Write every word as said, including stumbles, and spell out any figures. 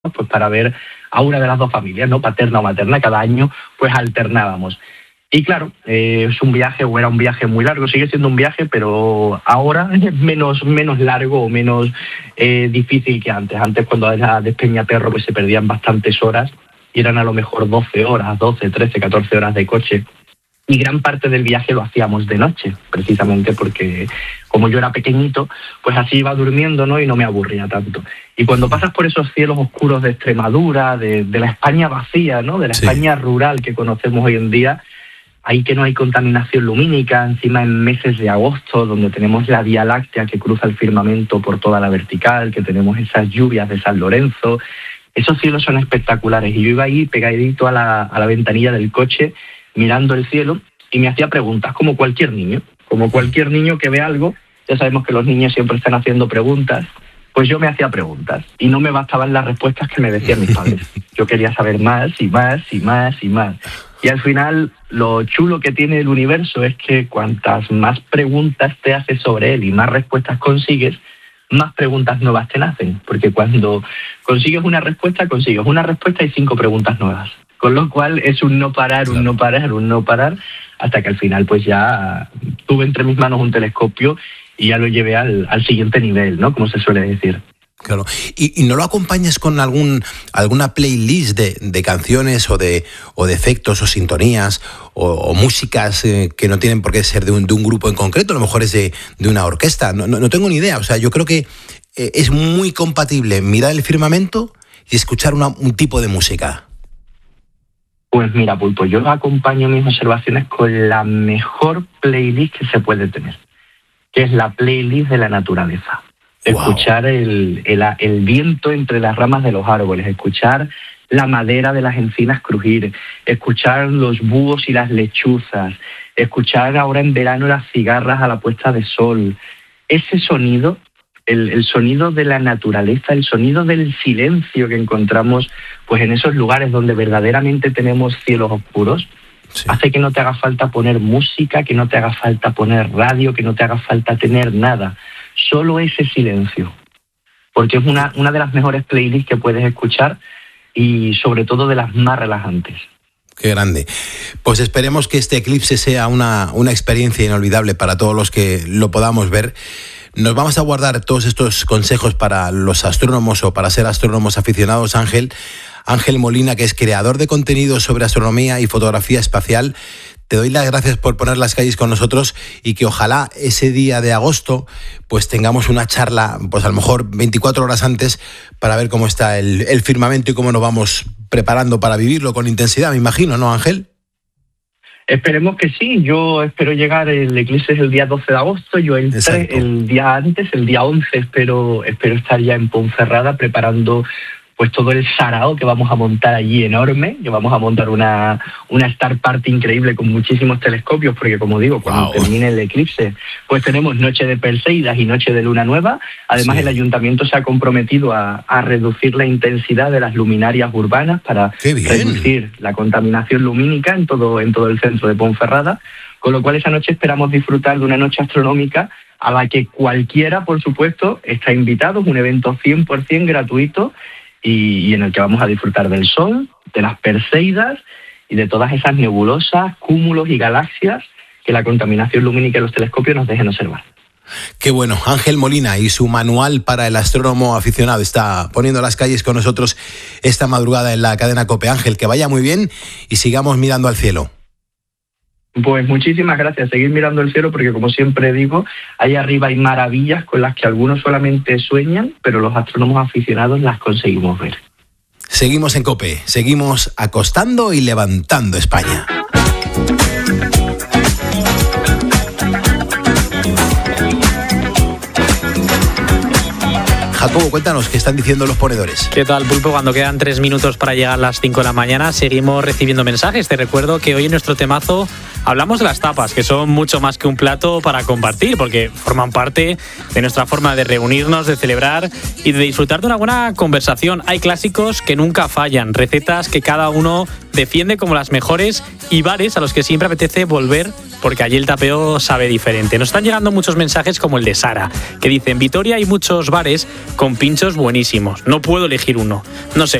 pues para ver a una de las dos familias, ¿no? Paterna o materna, cada año pues alternábamos. Y claro, eh, es un viaje, o era un viaje muy largo, sigue siendo un viaje, pero ahora es menos, menos largo o menos eh, difícil que antes. Antes, cuando era de Peñaperro, pues se perdían bastantes horas, y eran a lo mejor doce horas, doce, trece, catorce horas de coche. Y gran parte del viaje lo hacíamos de noche, precisamente porque como yo era pequeñito, pues así iba durmiendo, ¿no? Y no me aburría tanto. Y cuando pasas por esos cielos oscuros de Extremadura, de, de la España vacía, ¿no? De la sí. España rural que conocemos hoy en día, ahí que no hay contaminación lumínica, encima en meses de agosto, donde tenemos la Vía Láctea que cruza el firmamento por toda la vertical, que tenemos esas lluvias de San Lorenzo, esos cielos son espectaculares. Y yo iba ahí pegadito a la, a la ventanilla del coche, mirando el cielo, y me hacía preguntas, como cualquier niño, como cualquier niño que ve algo. Ya sabemos que los niños siempre están haciendo preguntas, pues yo me hacía preguntas, y no me bastaban las respuestas que me decían mis padres. Yo quería saber más, y más, y más, y más. Y al final, lo chulo que tiene el universo es que cuantas más preguntas te haces sobre él y más respuestas consigues, más preguntas nuevas te nacen. Porque cuando consigues una respuesta, consigues una respuesta y cinco preguntas nuevas. Con lo cual es un no parar, un no parar, un no parar, hasta que al final pues ya tuve entre mis manos un telescopio y ya lo llevé al, al siguiente nivel, ¿no? Como se suele decir. Claro. ¿Y, y no lo acompañas con algún alguna playlist de, de canciones o de o de efectos o sintonías o, o músicas eh, que no tienen por qué ser de un, de un grupo en concreto? A lo mejor es de, de una orquesta. No, no, no tengo ni idea. O sea, yo creo que eh, es muy compatible mirar el firmamento y escuchar una, un tipo de música. Pues mira, Pulpo, yo acompaño mis observaciones con la mejor playlist que se puede tener, que es la playlist de la naturaleza. Wow. Escuchar el, el, el viento entre las ramas de los árboles, escuchar la madera de las encinas crujir, escuchar los búhos y las lechuzas, escuchar ahora en verano las cigarras a la puesta de sol. Ese sonido, el, el sonido de la naturaleza, el sonido del silencio que encontramos pues en esos lugares donde verdaderamente tenemos cielos oscuros, sí. hace que no te haga falta poner música, que no te haga falta poner radio, que no te haga falta tener nada. Solo ese silencio, porque es una, una de las mejores playlists que puedes escuchar y sobre todo de las más relajantes. Qué grande. Pues esperemos que este eclipse sea una, una experiencia inolvidable para todos los que lo podamos ver. Nos vamos a guardar todos estos consejos para los astrónomos o para ser astrónomos aficionados, Ángel. Ángel Molina, que es creador de contenidos sobre astronomía y fotografía espacial. Te doy las gracias por poner las calles con nosotros y que ojalá ese día de agosto pues tengamos una charla, pues a lo mejor veinticuatro horas antes, para ver cómo está el, el firmamento y cómo nos vamos preparando para vivirlo con intensidad, me imagino, ¿no, Ángel? Esperemos que sí. Yo espero llegar, el eclipse es el día doce de agosto, yo el, tre, el día antes, el día once, espero, espero estar ya en Ponferrada preparando pues todo el sarao que vamos a montar allí enorme, que vamos a montar una, una Star Party increíble con muchísimos telescopios, porque como digo, cuando wow. termine el eclipse, pues tenemos noche de Perseidas y noche de luna nueva. Además, sí. el ayuntamiento se ha comprometido a, a reducir la intensidad de las luminarias urbanas para reducir la contaminación lumínica en todo, en todo el centro de Ponferrada, con lo cual esa noche esperamos disfrutar de una noche astronómica a la que cualquiera, por supuesto, está invitado. Es un evento cien por ciento gratuito, Y, y en el que vamos a disfrutar del Sol, de las Perseidas y de todas esas nebulosas, cúmulos y galaxias que la contaminación lumínica y los telescopios nos dejen observar. Qué bueno. Ángel Molina y su manual para el astrónomo aficionado está poniendo las calles con nosotros esta madrugada en la cadena COPE. Ángel, que vaya muy bien y sigamos mirando al cielo. Pues muchísimas gracias. Seguir mirando el cielo, porque como siempre digo, ahí arriba hay maravillas con las que algunos solamente sueñan, pero los astrónomos aficionados las conseguimos ver. Seguimos en COPE, seguimos acostando y levantando España. Jacobo, cuéntanos, ¿qué están diciendo los ponedores? ¿Qué tal, Pulpo? Cuando quedan tres minutos para llegar a las cinco de la mañana, seguimos recibiendo mensajes. Te recuerdo que hoy en nuestro temazo hablamos de las tapas, que son mucho más que un plato para compartir, porque forman parte de nuestra forma de reunirnos, de celebrar y de disfrutar de una buena conversación. Hay clásicos que nunca fallan, recetas que cada uno defiende como las mejores y bares a los que siempre apetece volver porque allí el tapeo sabe diferente. Nos están llegando muchos mensajes como el de Sara, que dice: en Vitoria hay muchos bares con pinchos buenísimos, no puedo elegir uno. No sé,